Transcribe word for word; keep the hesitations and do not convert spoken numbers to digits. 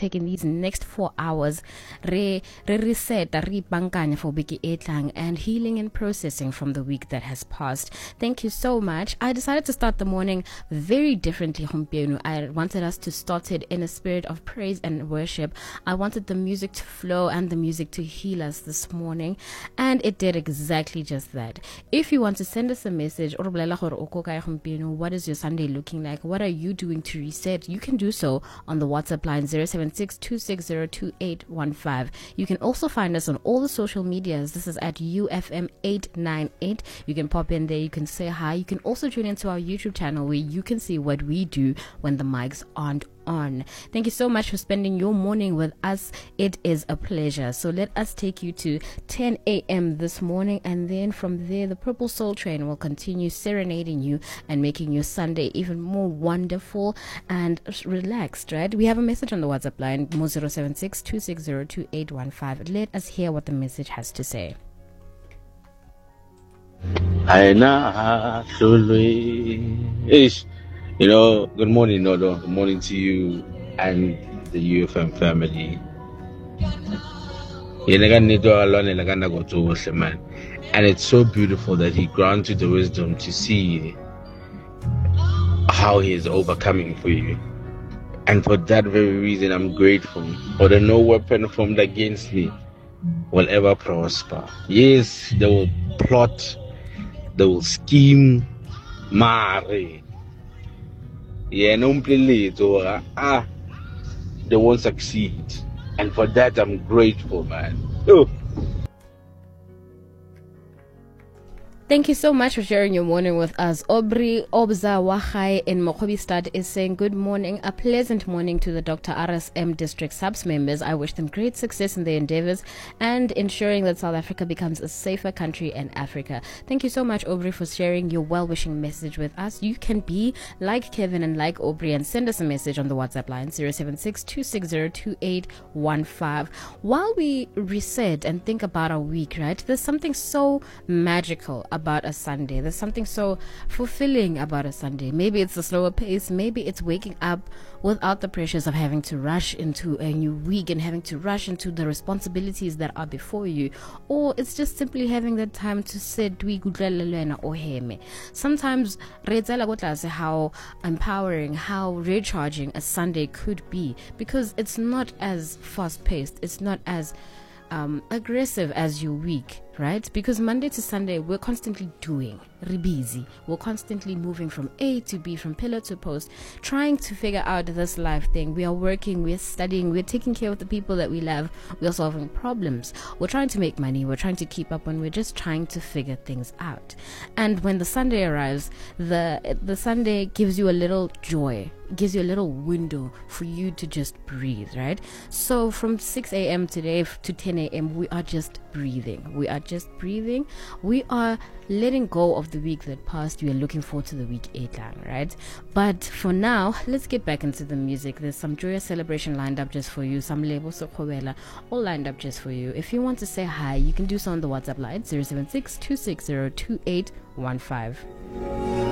taking these next four hours re re reset re bankanya for biki etlang and healing and processing from the week that has passed. Thank you so much. I decided to start the morning very differently. I wanted us to start it in a spirit of praise and worship. I wanted the music to flow and the music to heal us this morning, and it did exactly just that. If you want to send us a message, what is your Sunday looking like? What are you doing to reset? You can do so on the WhatsApp line zero seven six two six zero two eight one five. You can also find us on all the social medias. This is at U F M eight nine eight. You can pop in there. You can say hi. You can also tune into our YouTube channel where you can see what we do when the mics aren't on. Thank you so much for spending your morning with us. It is a pleasure. So let us take you to ten a.m. this morning, and then from there the Purple Soul Train will continue serenading you and making your Sunday even more wonderful and relaxed, right? We have a message on the WhatsApp line zero seven six two six zero two eight one five. Let us hear what the message has to say. Aina Ish. You know, good morning, Nodo. Good morning to you and the U F M family. And it's so beautiful that he grants you the wisdom to see how he is overcoming for you. And for that very reason, I'm grateful. For the no weapon formed against me will ever prosper. Yes, they will plot, they will scheme, marry. Yeah, no play so ah, they won't succeed, and for that I'm grateful, man. Oh. Thank you so much for sharing your morning with us. Aubrey Obza Wahai in Mokobistad is saying, good morning, a pleasant morning to the Doctor R S M District Subs members. I wish them great success in their endeavors and ensuring that South Africa becomes a safer country in Africa. Thank you so much, Aubrey, for sharing your well-wishing message with us. You can be like Kevin and like Aubrey and send us a message on the WhatsApp line zero seven six two six zero two eight one five. While we reset and think about our week, right, there's something so magical about a Sunday. There's something so fulfilling about a Sunday. Maybe it's the slower pace. Maybe it's waking up without the pressures of having to rush into a new week and having to rush into the responsibilities that are before you. Or it's just simply having that time to sit. Sometimes how empowering, how recharging a Sunday could be, because it's not as fast-paced. It's not as um, aggressive as your week. Right? Because Monday to Sunday, we're constantly doing, we're busy. We're constantly moving from A to B, from pillar to post, trying to figure out this life thing. We are working, we're studying, we're taking care of the people that we love, we're solving problems, we're trying to make money, we're trying to keep up, and we're just trying to figure things out. And when the Sunday arrives, the the Sunday gives you a little joy, gives you a little window for you to just breathe, right? So from six a.m. today to ten a.m., we are just breathing. We are just breathing. We are letting go of the week that passed. We are looking forward to the week eight, right? But for now, let's get back into the music. There's some joyous celebration lined up just for you. Some Lebo Sokhobela all lined up just for you. If you want to say hi, you can do so on the WhatsApp line zero seven six two six zero two eight one five.